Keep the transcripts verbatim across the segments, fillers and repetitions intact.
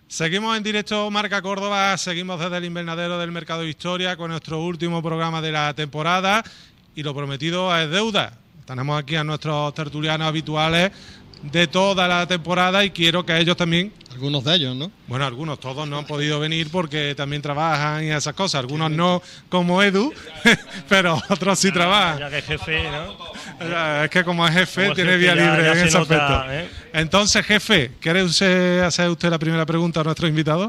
Seguimos en directo Marca Córdoba, seguimos desde el invernadero del Mercado de Historia con nuestro último programa de la temporada y lo prometido es deuda. Tenemos aquí a nuestros tertulianos habituales de toda la temporada y quiero que ellos también... Algunos de ellos, ¿no? Bueno, algunos, todos no han podido venir porque también trabajan y esas cosas. Algunos no como Edu, pero otros sí trabajan. Ya que es jefe, ¿no? Es que como es jefe, como tiene jefe vía ya, libre ya en se ese nota, aspecto. ¿eh? Entonces, jefe, ¿quiere usted hacer usted la primera pregunta a nuestro invitado?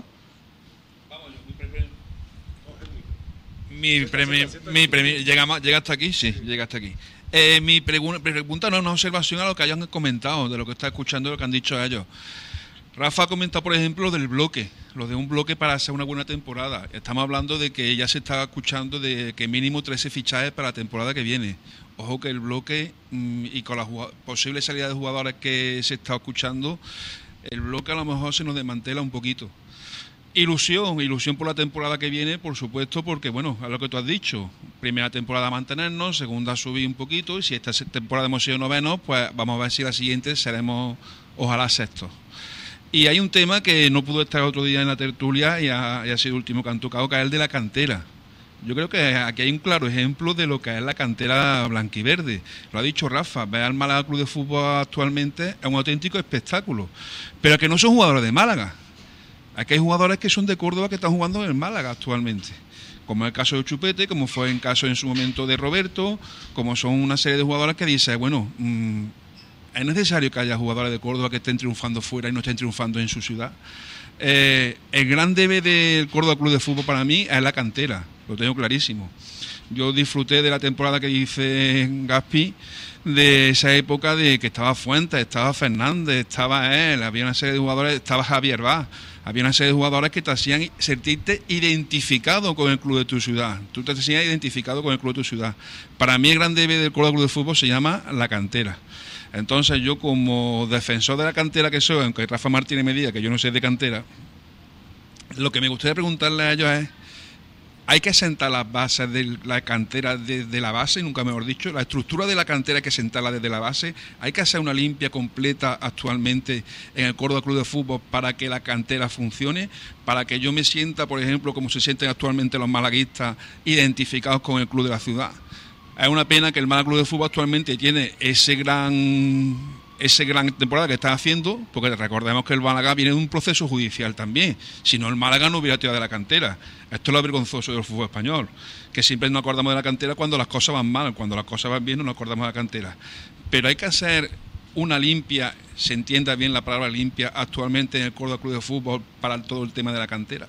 Mi premio, mi premio llega, más- llega hasta aquí, sí, llega hasta aquí. Eh, mi pregu- pregunta no es una observación a lo que hayan comentado, de lo que está escuchando, lo que han dicho ellos. Rafa ha comentado, por ejemplo, del bloque, lo de un bloque para hacer una buena temporada. Estamos hablando de que ya se está escuchando de que mínimo trece fichajes para la temporada que viene. Ojo que el bloque, mmm, y con la jugad- posible salida de jugadores que se está escuchando, el bloque a lo mejor se nos desmantela un poquito. Ilusión, ilusión por la temporada que viene, por supuesto, porque, bueno, es lo que tú has dicho. Primera temporada mantenernos, segunda subir un poquito, y si esta se- temporada hemos sido novenos, pues vamos a ver si la siguiente seremos, ojalá, sextos. Y hay un tema que no pudo estar otro día en la tertulia y ha, y ha sido el último que han tocado, que es el de la cantera. Yo creo que aquí hay un claro ejemplo de lo que es la cantera blanquiverde. Lo ha dicho Rafa, ver al Málaga Club de Fútbol actualmente es un auténtico espectáculo. Pero que no son jugadores de Málaga. Aquí hay jugadores que son de Córdoba que están jugando en el Málaga actualmente, como el caso de Chupete, como fue el caso en su momento de Roberto, como son una serie de jugadores que dicen, bueno, mmm, es necesario que haya jugadores de Córdoba que estén triunfando fuera y no estén triunfando en su ciudad. Eh, el gran debe del Córdoba Club de Fútbol para mí es la cantera, lo tengo clarísimo. Yo disfruté de la temporada que dice Gaspi, de esa época de que estaba Fuentes, estaba Fernández, estaba él, había una serie de jugadores, estaba Javier Vaz, había una serie de jugadores que te hacían sentirte identificado con el club de tu ciudad. Tú te hacías identificado con el club de tu ciudad. Para mí el gran debe del Córdoba Club de Fútbol se llama la cantera. Entonces yo, como defensor de la cantera que soy, aunque Rafa Martínez me diga que yo no soy de cantera, lo que me gustaría preguntarle a ellos es: hay que sentar las bases de la cantera desde la base, nunca mejor dicho, la estructura de la cantera hay que sentarla desde la base, hay que hacer una limpia completa actualmente en el Córdoba Club de Fútbol para que la cantera funcione, para que yo me sienta, por ejemplo, como se sienten actualmente los malaguistas, identificados con el club de la ciudad. Es una pena que el Málaga Club de Fútbol actualmente tiene ese gran... esa gran temporada que está haciendo, porque recordemos que el Málaga viene de un proceso judicial también. Si no, el Málaga no hubiera tirado de la cantera. Esto es lo vergonzoso del fútbol español, que siempre nos acordamos de la cantera cuando las cosas van mal, cuando las cosas van bien no nos acordamos de la cantera. Pero hay que hacer una limpia, se entienda bien la palabra limpia, actualmente en el Córdoba Club de Fútbol para todo el tema de la cantera.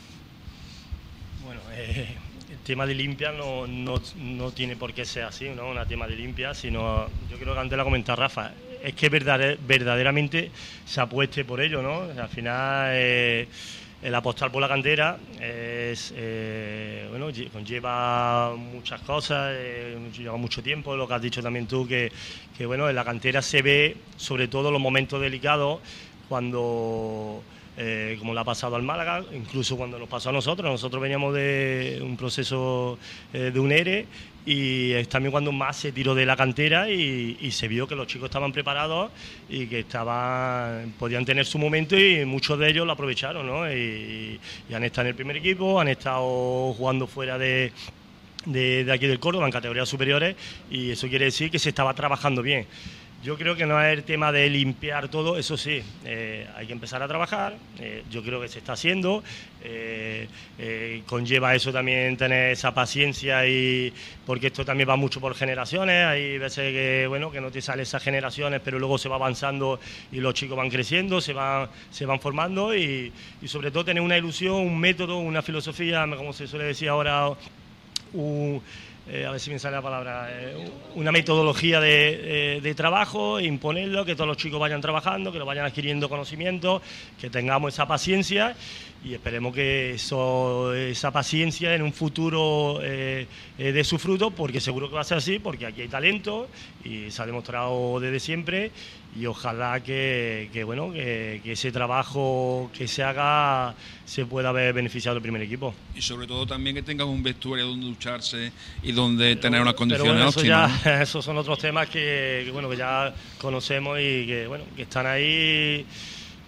Bueno, eh, el tema de limpia no, no, no tiene por qué ser así, ¿no? Un tema de limpia, sino, yo creo que antes lo ha comentado Rafa, es que verdader, verdaderamente se apueste por ello, ¿no? Al final, eh, el apostar por la cantera es, eh, bueno, conlleva muchas cosas, eh, lleva mucho tiempo, lo que has dicho también tú, que, que bueno, en la cantera se ve sobre todo los momentos delicados cuando... Eh, como le ha pasado al Málaga, incluso cuando nos pasó a nosotros. Nosotros veníamos de un proceso eh, de un E R E y es también cuando más se tiró de la cantera y, y se vio que los chicos estaban preparados y que estaban podían tener su momento y muchos de ellos lo aprovecharon, ¿no? Y, y han estado en el primer equipo, han estado jugando fuera de... De, de aquí del Córdoba, en categorías superiores, y eso quiere decir que se estaba trabajando bien. Yo creo que no es el tema de limpiar todo, eso sí, eh, hay que empezar a trabajar, eh, yo creo que se está haciendo, eh, eh, conlleva eso también tener esa paciencia, y porque esto también va mucho por generaciones, hay veces que, bueno, que no te salen esas generaciones, pero luego se va avanzando y los chicos van creciendo, se van, se van formando, y, y sobre todo tener una ilusión, un método, una filosofía, como se suele decir ahora, un... Eh, a ver si me sale la palabra, eh, una metodología de, eh, de trabajo, imponerlo, que todos los chicos vayan trabajando, que lo vayan adquiriendo conocimientos, que tengamos esa paciencia y esperemos que eso, esa paciencia en un futuro eh, eh, dé su fruto, porque seguro que va a ser así, porque aquí hay talento y se ha demostrado desde siempre, y ojalá que, que bueno que, que ese trabajo que se haga se pueda ver beneficiado el primer equipo. Y sobre todo también que tengan un vestuario donde ducharse y donde pero, tener unas condiciones bueno, eso óptimas, ya, ¿no? esos son otros temas que, que bueno que ya conocemos y que bueno que están ahí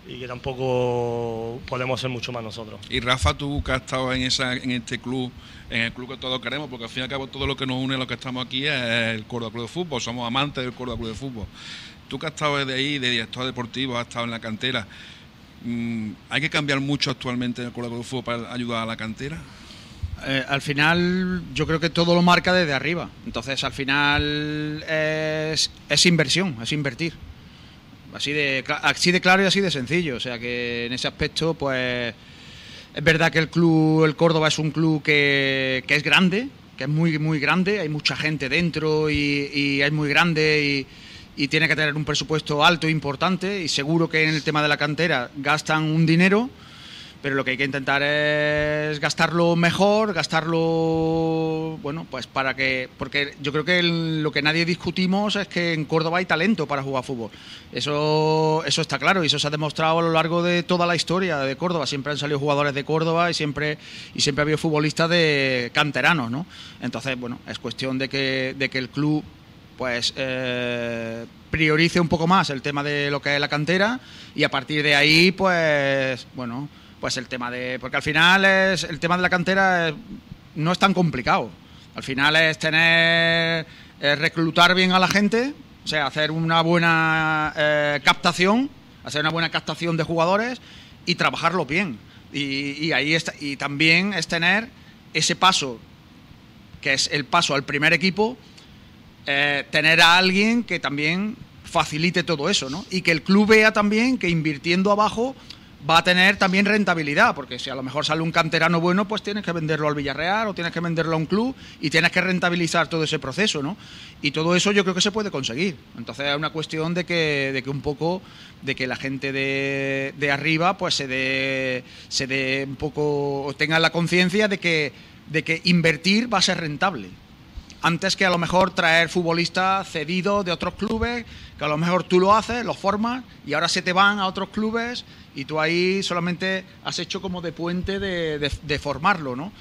y que tampoco podemos hacer mucho más nosotros. Y Rafa, tú que has estado en esa en este club, en el club que todos queremos, porque al fin y al cabo todo lo que nos une, lo que estamos aquí, es el Córdoba Club de Fútbol, somos amantes del Córdoba Club de Fútbol. Tú que has estado desde ahí, de director deportivo, has estado en la cantera, mmm, ¿hay que cambiar mucho actualmente en el Córdoba Club de Fútbol para ayudar a la cantera? Eh, al final yo creo que todo lo marca desde arriba, entonces al final es, es inversión, es invertir, así de, así de claro y así de sencillo, o sea que en ese aspecto pues es verdad que el club, el Córdoba es un club que, que es grande, que es muy muy grande, hay mucha gente dentro y, y es muy grande y, y tiene que tener un presupuesto alto e importante, y seguro que en el tema de la cantera gastan un dinero, pero lo que hay que intentar es gastarlo mejor, gastarlo, bueno, pues para que, porque yo creo que el, lo que nadie discutimos es que en Córdoba hay talento para jugar fútbol. Eso, eso está claro, y eso se ha demostrado a lo largo de toda la historia de Córdoba. Siempre han salido jugadores de Córdoba y siempre, y siempre ha habido futbolistas de canteranos, ¿no? Entonces, bueno, es cuestión de que, de que el club pues eh, priorice un poco más el tema de lo que es la cantera, y a partir de ahí, pues, bueno, pues el tema de... Porque al final es el tema de la cantera es, no es tan complicado. Al final es tener... Es reclutar bien a la gente, o sea, hacer una buena eh, captación, hacer una buena captación de jugadores y trabajarlo bien. Y, y ahí está, y también es tener ese paso, que es el paso al primer equipo, eh, tener a alguien que también facilite todo eso, ¿no? Y que el club vea también que invirtiendo abajo va a tener también rentabilidad, porque si a lo mejor sale un canterano bueno, pues tienes que venderlo al Villarreal o tienes que venderlo a un club y tienes que rentabilizar todo ese proceso, ¿no? Y todo eso yo creo que se puede conseguir. Entonces es una cuestión de que, de que un poco, de que la gente de, de arriba pues se dé, se dé un poco, tenga la conciencia de que, de que invertir va a ser rentable. Antes que a lo mejor traer futbolistas cedidos de otros clubes, que a lo mejor tú lo haces, los formas, y ahora se te van a otros clubes y tú ahí solamente has hecho como de puente de, de, de formarlo, ¿no?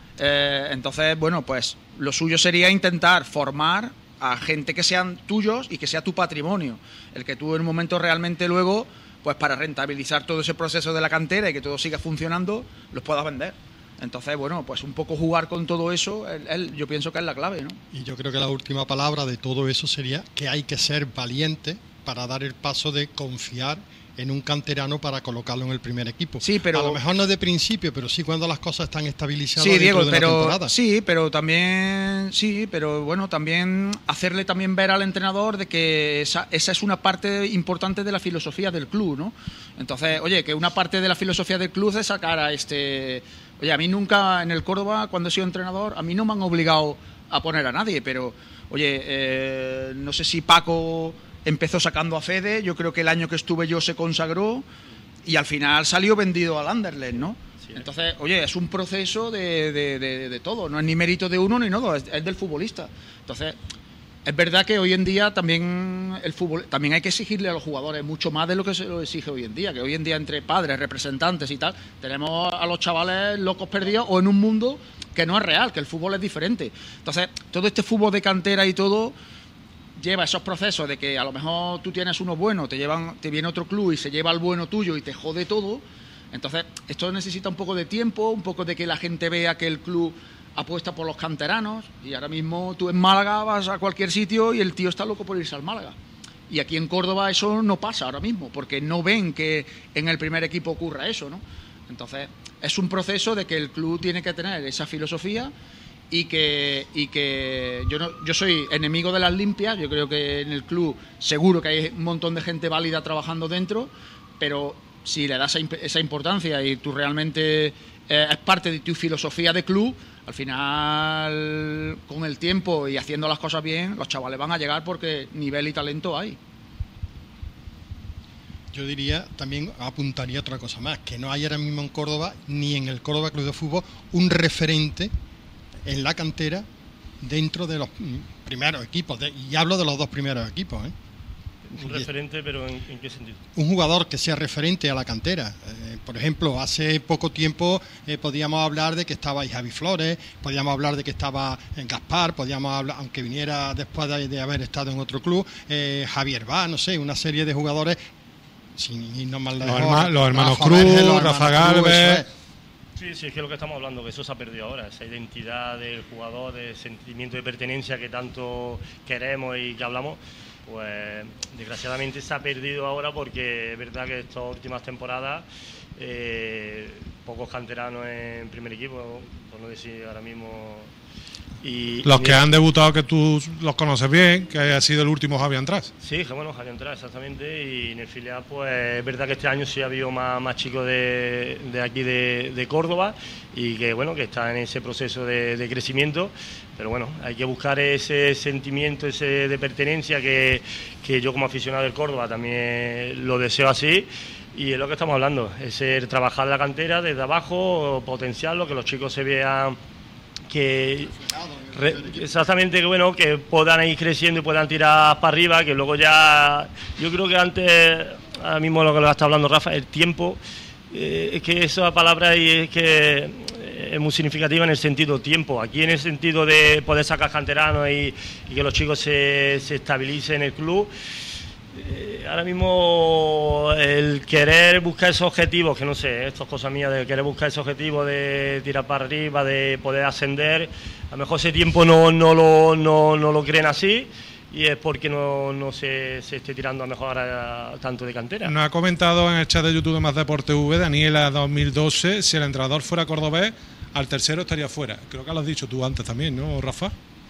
Eh, entonces, bueno, pues lo suyo sería intentar formar a gente que sean tuyos y que sea tu patrimonio, el que tú en un momento realmente luego, pues para rentabilizar todo ese proceso de la cantera y que todo siga funcionando, los puedas vender. Entonces, bueno, pues un poco jugar con todo eso, él, él, yo pienso que es la clave, ¿no? Y yo creo que la última palabra de todo eso sería que hay que ser valiente para dar el paso de confiar en un canterano para colocarlo en el primer equipo. Sí, pero... A lo mejor no de principio, pero sí cuando las cosas están estabilizadas sí, dentro Diego, de pero, una temporada. Sí, pero también... Sí, pero bueno, también hacerle también ver al entrenador de que esa, esa es una parte importante de la filosofía del club, ¿no? Entonces, oye, que una parte de la filosofía del club es sacar a este... Oye, a mí nunca en el Córdoba, cuando he sido entrenador, a mí no me han obligado a poner a nadie, pero, oye, eh, no sé si Paco empezó sacando a Fede, yo creo que el año que estuve yo se consagró y al final salió vendido al Anderlecht, ¿no? Sí. Entonces, oye, es un proceso de, de, de, de todo, no es ni mérito de uno ni nada, es, es del futbolista. Entonces, es verdad que hoy en día también el fútbol, también hay que exigirle a los jugadores mucho más de lo que se lo exige hoy en día, que hoy en día entre padres, representantes y tal, tenemos a los chavales locos perdidos o en un mundo que no es real, que el fútbol es diferente. Entonces, todo este fútbol de cantera y todo lleva esos procesos de que a lo mejor tú tienes uno bueno, te llevan, te viene otro club y se lleva el bueno tuyo y te jode todo. Entonces, esto necesita un poco de tiempo, un poco de que la gente vea que el club apuesta por los canteranos, y ahora mismo tú en Málaga vas a cualquier sitio y el tío está loco por irse al Málaga. Y aquí en Córdoba eso no pasa ahora mismo, porque no ven que en el primer equipo ocurra eso, ¿no? Entonces, es un proceso de que el club tiene que tener esa filosofía y que, y que yo, no, yo soy enemigo de las limpias, yo creo que en el club seguro que hay un montón de gente válida trabajando dentro, pero si le das esa importancia y tú realmente eh, es parte de tu filosofía de club, al final, con el tiempo y haciendo las cosas bien, los chavales van a llegar porque nivel y talento hay. Yo diría, también apuntaría otra cosa más, que no hay ahora mismo en Córdoba, ni en el Córdoba Club de Fútbol, un referente en la cantera dentro de los primeros equipos, de, y hablo de los dos primeros equipos, ¿eh? Un referente, pero ¿en, ¿en qué sentido? Un jugador que sea referente a la cantera. Eh, por ejemplo, hace poco tiempo eh, podíamos hablar de que estaba ahí Javi Flores, podíamos hablar de que estaba en Gaspar, podíamos hablar, aunque viniera después de, de haber estado en otro club, eh, Javier Va, no sé, una serie de jugadores sin irnos mal Los, lejos, herma- los hermanos Rafa Cruz, Verge, los Rafa hermanos Cruz, Galvez. eso es. Sí, sí, es que es lo que estamos hablando, que eso se ha perdido ahora, esa identidad del jugador, de sentimiento de pertenencia que tanto queremos y que hablamos, pues desgraciadamente se ha perdido ahora porque es verdad que estas últimas temporadas eh, pocos canteranos en primer equipo, por no decir ahora mismo. Y, Los y que han debutado, que tú los conoces bien, que ha sido el último Javi Antras. Sí, que bueno, Javier Antras, exactamente, y en el filial pues es verdad que este año sí ha habido más, más chicos de, de aquí de, de Córdoba y que bueno, que está en ese proceso de, de crecimiento, pero bueno, hay que buscar ese sentimiento, ese de pertenencia que, que yo como aficionado del Córdoba también lo deseo así. Y es lo que estamos hablando, es el trabajar la cantera desde abajo, potenciarlo, que los chicos se vean que re, exactamente que bueno que puedan ir creciendo y puedan tirar para arriba, que luego ya yo creo que antes, ahora mismo lo que lo está hablando Rafa, el tiempo, eh, es que esa palabra y es que es muy significativa en el sentido tiempo, aquí en el sentido de poder sacar canteranos y, y que los chicos se, se estabilicen en el club. Eh, ahora mismo el querer buscar esos objetivos, que no sé, esto es cosa mía, de querer buscar ese objetivo de tirar para arriba, de poder ascender, a lo mejor ese tiempo no, no, lo, no, no lo creen así y es porque no, no se, se esté tirando a mejor a, tanto de cantera. Nos ha comentado en el chat de YouTube de Más Deporte V, Daniela dos mil doce, si el entrenador fuera cordobés, al tercero estaría fuera. Creo que lo has dicho tú antes también, ¿no, Rafa?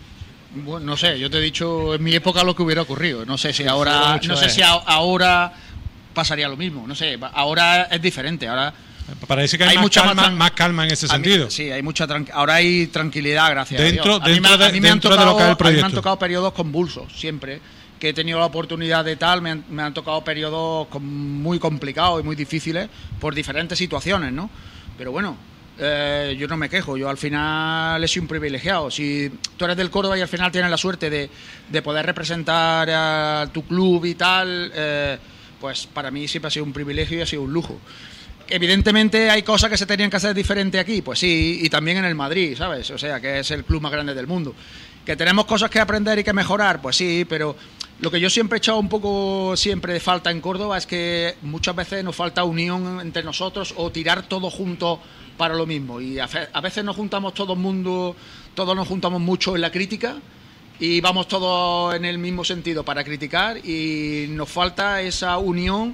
Bueno, no sé, yo te he dicho en mi época lo que hubiera ocurrido. No sé si ahora, sí, mucho no sé es. si a- ahora pasaría lo mismo. No sé, ahora es diferente. Ahora Parece que hay, Hay más, mucha calma, más tran- más calma en ese a mí- sentido. sí, hay mucha tranqui- ahora hay tranquilidad, gracias Dentro- a Dios. A mí dentro me- de- a mí me han dentro de tocado- lo que es el a mí me han proyecto. tocado periodos convulsos siempre. Que he tenido la oportunidad de tal, me han, me han tocado periodos con- muy complicados y muy difíciles por diferentes situaciones, ¿no? Pero bueno, eh, yo no me quejo, yo al final he sido un privilegiado. Si tú eres del Córdoba y al final tienes la suerte de, de poder representar a tu club y tal, eh, pues para mí siempre ha sido un privilegio y ha sido un lujo. Evidentemente hay cosas que se tenían que hacer diferente aquí, pues sí, y también en el Madrid, ¿sabes? O sea, que es el club más grande del mundo. ¿Que tenemos cosas que aprender y que mejorar? Pues sí, pero lo que yo siempre he echado un poco siempre de falta en Córdoba es que muchas veces nos falta unión entre nosotros o tirar todos juntos para lo mismo. Y a, fe- a veces nos juntamos todo el mundo, todos nos juntamos mucho en la crítica y vamos todos en el mismo sentido para criticar y nos falta esa unión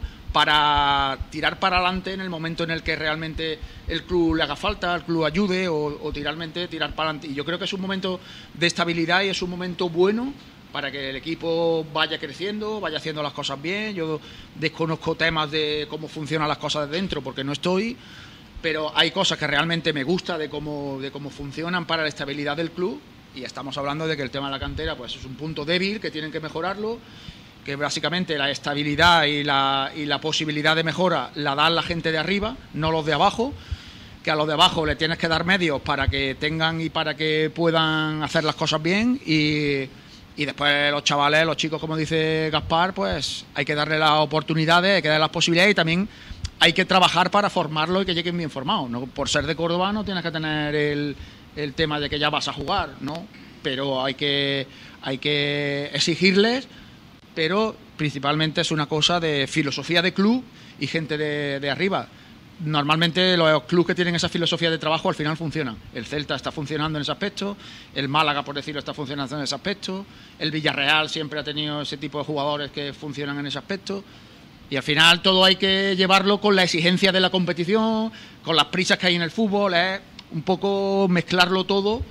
para tirar para adelante en el momento en el que realmente el club le haga falta, el club ayude o, o tiralmente tirar para adelante. Y yo creo que es un momento de estabilidad y es un momento bueno para que el equipo vaya creciendo, vaya haciendo las cosas bien. Yo desconozco temas de cómo funcionan las cosas de dentro porque no estoy, pero hay cosas que realmente me gusta de cómo, de cómo funcionan para la estabilidad del club. Y estamos hablando de que el tema de la cantera pues es un punto débil, que tienen que mejorarlo, que básicamente la estabilidad y la, y la posibilidad de mejora la dan la gente de arriba, no los de abajo, que a los de abajo le tienes que dar medios para que tengan y para que puedan hacer las cosas bien y, y después los chavales, los chicos, como dice Gaspar, pues hay que darle las oportunidades, hay que darle las posibilidades y también hay que trabajar para formarlos y que lleguen bien formados. No, por ser de Córdoba no tienes que tener el, el tema de que ya vas a jugar, ¿no? Pero hay que, hay que exigirles, pero principalmente es una cosa de filosofía de club y gente de, de arriba. Normalmente los clubes que tienen esa filosofía de trabajo al final funcionan. El Celta está funcionando en ese aspecto, el Málaga, por decirlo, está funcionando en ese aspecto, el Villarreal siempre ha tenido ese tipo de jugadores que funcionan en ese aspecto. Y al final todo hay que llevarlo con la exigencia de la competición, con las prisas que hay en el fútbol, es un poco mezclarlo todo,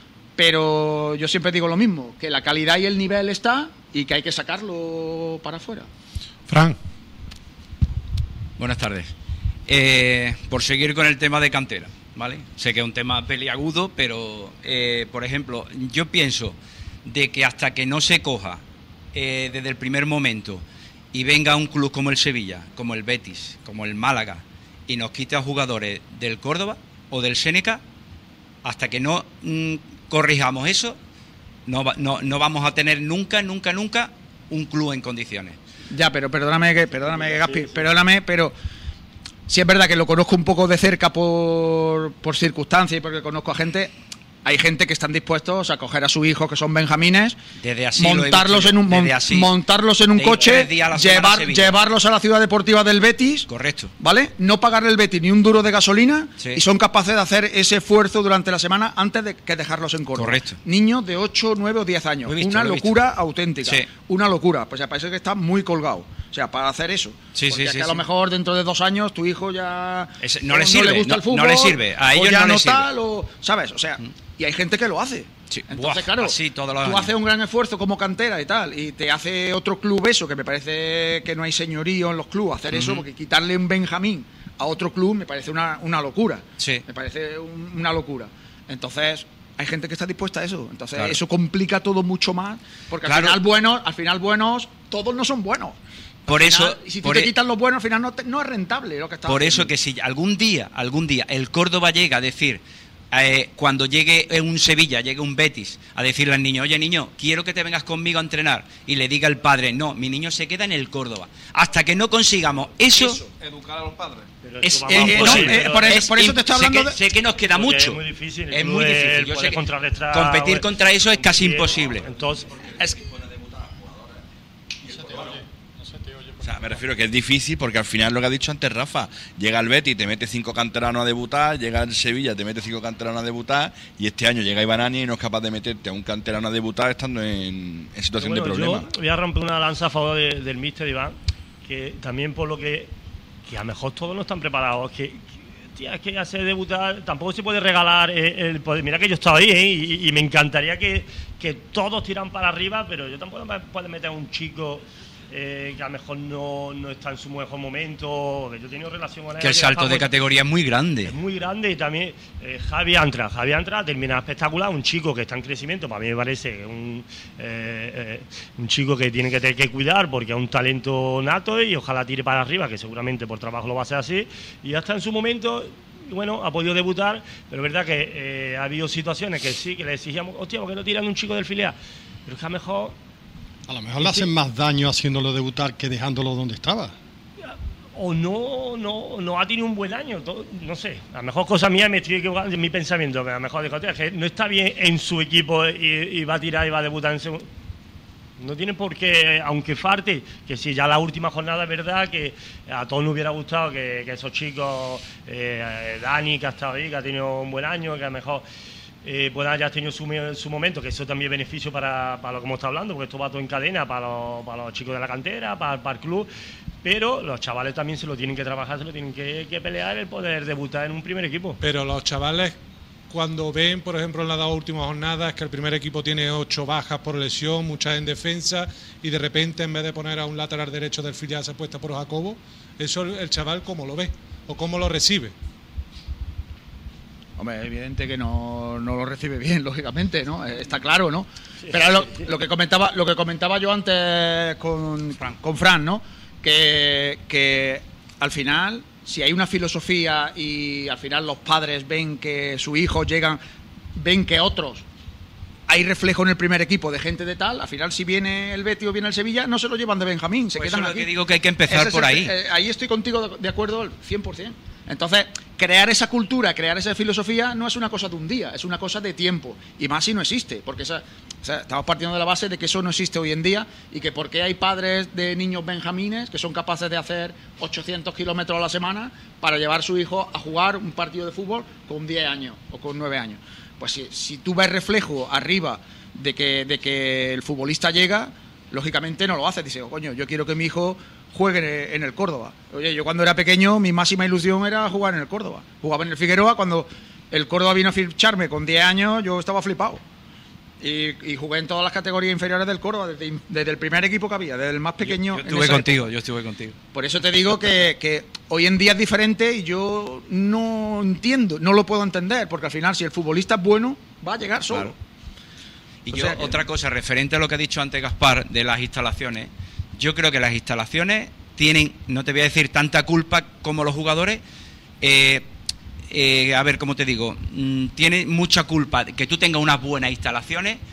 pero yo siempre digo lo mismo, que la calidad y el nivel está y que hay que sacarlo para afuera. Fran. Buenas tardes. Eh, por seguir con el tema de cantera, ¿vale? Sé que es un tema peliagudo, pero, eh, por ejemplo, yo pienso de que hasta que no se coja eh, desde el primer momento y venga un club como el Sevilla, como el Betis, como el Málaga, y nos quite a jugadores del Córdoba o del Séneca, hasta que no mm, corrijamos eso, no, va, no, no vamos a tener nunca, nunca, nunca un club en condiciones. Ya, pero perdóname, que, perdóname, Gaspi, perdóname, pero sí es verdad que lo conozco un poco de cerca por, por circunstancias y porque conozco a gente. hay gente que están dispuestos a coger a su hijo, que son benjamines, desde así montarlos, en un, mon, así, montarlos en un coche, llevar, llevarlos a la ciudad deportiva del Betis. Correcto. ¿Vale? No pagarle el Betis ni un duro de gasolina, sí. y son capaces de hacer ese esfuerzo durante la semana antes de que dejarlos en Córdoba. Correcto. Niños de ocho, nueve o diez años. Visto, una locura auténtica. Sí. Una locura. Pues ya parece que está muy colgado. O sea, para hacer eso. Sí, Porque sí, es sí, que a sí. lo mejor dentro de dos años tu hijo ya Ese, no, le sirve, no le gusta no, el fútbol, no le sirve. A ellos o ya no no les sirve. tal, o, ¿sabes? O sea, y hay gente que lo hace. Sí. Entonces, Buah, claro, así todos los tú años. haces un gran esfuerzo como cantera y tal, y te hace otro club eso, que me parece que no hay señorío en los clubes, hacer uh-huh. eso, porque quitarle un Benjamín a otro club me parece una, una locura. Sí. Me parece un, una locura. Entonces, hay gente que está dispuesta a eso. Entonces, claro. eso complica todo mucho más, porque claro. al final buenos, al final buenos, todos no son buenos. Por Al eso, final, y si tú por te e- quitas los buenos, al final no, te- no es rentable lo que está Por eso haciendo. que si algún día, algún día, el Córdoba llega a decir, eh, cuando llegue un Sevilla, llegue un Betis, a decirle al niño, oye niño, quiero que te vengas conmigo a entrenar, y le diga el padre, no, mi niño se queda en el Córdoba. Hasta que no consigamos eso, Eso, educar a los padres. Pero es, eso es vamos, eh, no, imposible. eh, por eso- Es por eso te im- estoy sé hablando que, de- sé que nos queda Porque mucho. Es muy difícil. el Es club muy es- difícil. Yo puede sé que contrarrestar, competir bueno, contra eso es casi competir, imposible. Entonces, Es- O sea, me refiero que es difícil porque al final lo que ha dicho antes Rafa, llega el Betis, te mete cinco canteranos a debutar, llega el Sevilla, te mete cinco canteranos a debutar, y este año llega Ibanani y no es capaz de meterte a un canterano a debutar estando en, en situación bueno, de problema. yo voy a romper una lanza a favor de- del míster Iván, que también por lo que, que a lo mejor todos no están preparados, que, que tía, es que hacer debutar, tampoco se puede regalar el, el poder. Mira que yo estaba ahí, ¿eh? y, y me encantaría que, que todos tiran para arriba, pero yo tampoco me puedo meter a un chico eh, que a lo mejor no, no está en su mejor momento, que yo he tenido relación con él. que el salto de categoría es muy grande. Es muy grande. Y también eh, Javi Antra. Javi Antra termina espectacular, un chico que está en crecimiento. Para mí me parece un, eh, eh, un chico que tiene que tener que cuidar porque es un talento nato y ojalá tire para arriba, que seguramente por trabajo lo va a hacer así. Y hasta en su momento, bueno, ha podido debutar, pero es verdad que eh, ha habido situaciones que sí, que le exigíamos, hostia, ¿por qué no tiran un chico del filial? Pero es que a lo mejor... A lo mejor le hacen más daño haciéndolo debutar que dejándolo donde estaba. O no, no, no ha tenido un buen año, todo, no sé. A lo mejor cosa mía me estoy equivocando en mi pensamiento, que a lo mejor digo, "Hostia, que no está bien en su equipo y, y va a tirar y va a debutar en segundo". No tiene por qué, aunque falte, que si ya la última jornada es verdad que a todos nos hubiera gustado que, que esos chicos, eh, Dani, que ha estado ahí, que ha tenido un buen año, que a lo mejor eh, puedan ya tenido su, su momento, que eso también es beneficio para, para lo que hemos estado hablando, porque esto va todo en cadena para los, para los chicos de la cantera, para, para el club, pero los chavales también se lo tienen que trabajar, se lo tienen que, que pelear el poder debutar en un primer equipo. Pero los chavales, cuando ven, por ejemplo, en las dos últimas jornadas, que el primer equipo tiene ocho bajas por lesión, muchas en defensa, y de repente, en vez de poner a un lateral derecho del filial, se apuesta por Jacobo, eso el chaval, ¿cómo lo ve? ¿O cómo lo recibe? Hombre, es evidente que no, no lo recibe bien, lógicamente, ¿no? Está claro, ¿no? Pero lo, lo que comentaba, lo que comentaba yo antes con Fran, con Fran, ¿no? Que, que al final, si hay una filosofía y al final los padres ven que sus hijos llegan, ven que otros, hay reflejo en el primer equipo de gente de tal, al final si viene el Betis o viene el Sevilla, no se lo llevan de Benjamín, se Pues quedan eso es lo aquí. que digo, que hay que empezar Ese es por el- ahí. eh, ahí estoy contigo de, de acuerdo al cien por ciento. Entonces, crear esa cultura, crear esa filosofía no es una cosa de un día, es una cosa de tiempo. Y más si no existe, porque esa, o sea, estamos partiendo de la base de que eso no existe hoy en día y que porque hay padres de niños benjamines que son capaces de hacer ochocientos kilómetros a la semana para llevar a su hijo a jugar un partido de fútbol con diez años o con nueve años. Pues si, si tú ves reflejo arriba de que, de que el futbolista llega, lógicamente no lo haces. Dices, oh, coño, yo quiero que mi hijo juegue en el Córdoba. Oye, yo cuando era pequeño, mi máxima ilusión era jugar en el Córdoba. Jugaba en el Figueroa, cuando el Córdoba vino a ficharme con diez años, yo estaba flipado. Y, y jugué en todas las categorías inferiores del Córdoba, desde, desde el primer equipo que había, desde el más pequeño. Yo, yo en estuve esa contigo, época. yo estuve contigo. Por eso te digo que, que hoy en día es diferente y yo no entiendo, no lo puedo entender, porque al final si el futbolista es bueno, va a llegar solo. Claro. Y O yo, sea que- otra cosa, referente a lo que ha dicho antes Gaspar de las instalaciones, yo creo que las instalaciones tienen, no te voy a decir tanta culpa como los jugadores, eh, eh, a ver, ¿cómo te digo? Mm, tiene mucha culpa que tú tengas unas buenas instalaciones